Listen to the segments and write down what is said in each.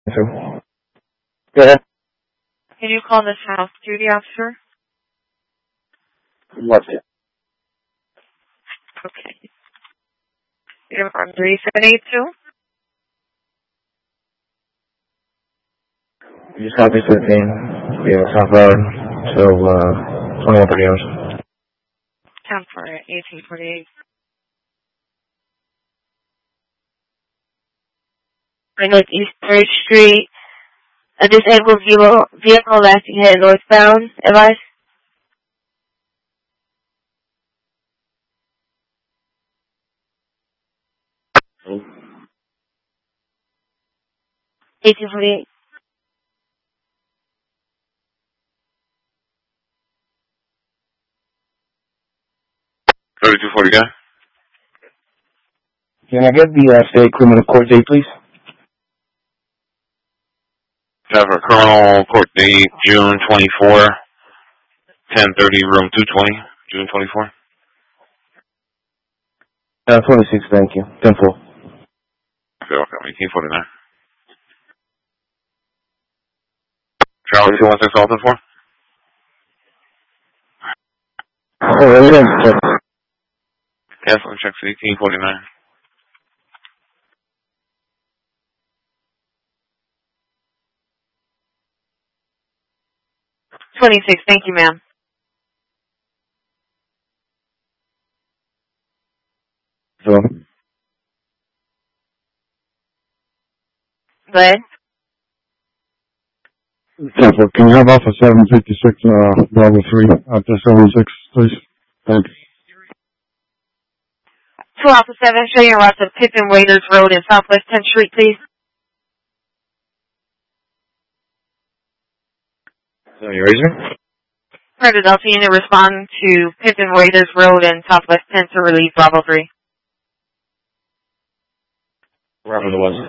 Go ahead. Can you call this house duty officer? What's it? Okay. Uniform 3782? You just copy 15. Yeah, South Road. So, 2130 hours. 10 for 1848. I know it's East 3rd Street. A disabled vehicle lasting head northbound. Advice? Oh. 1848. $32.40 guy. Can I get the state criminal court date, please? Have a criminal court date June 24, 10:30, room 220, June 24. 26, thank you. 10-4. Okay, 1849. Charlie 216 Alton 4. Oh, evidence check. Cancel checks 1849. $26. Thank you, ma'am. So, Go ahead. Can you have Alpha 756, Bravo 3, after 76, please? Thank you. 2 Alpha 7, show your route to Pippin Waiters Road in Southwest 10th Street, please. so you raising? Philadelphia unit respond to Pippin Waiters Road in Southwest 10th to relieve Bravo 3. Wherever it was.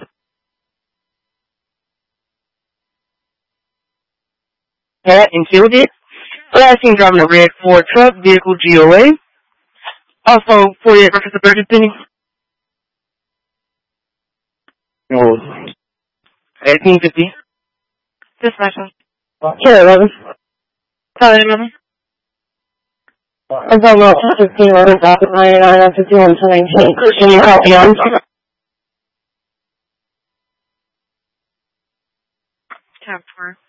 Pat included. Last seen driving a red Ford truck, vehicle GOA. Also, 48 reference to Burger Penny. No. 1850. Dispatcher. 1011. Call 11. I'm talking about 15 orders off at 99 and 51 to 19. Can you help me on? 10-4.